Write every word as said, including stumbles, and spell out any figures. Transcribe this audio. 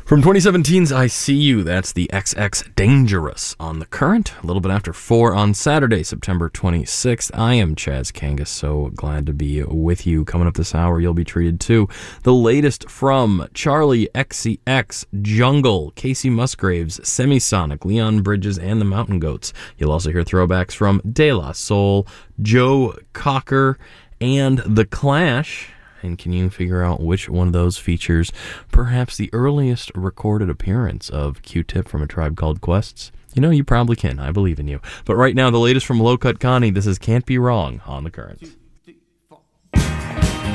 From twenty seventeen's I See You, that's the X X Dangerous on The Current, a little bit after four on Saturday, September twenty-sixth. I am Chaz Kangas, so glad to be with you. Coming up this hour, you'll be treated to the latest from Charlie X C X, Jungle, Casey Musgraves, Semisonic, Leon Bridges, and the Mountain Goats. You'll also hear throwbacks from De La Soul, Joe Cocker, and The Clash. And can you figure out which one of those features perhaps the earliest recorded appearance of Q-Tip from A Tribe Called Quest? You know, you probably can. I believe in you. But right now, the latest from Low Cut Connie. This is Can't Be Wrong on The Current.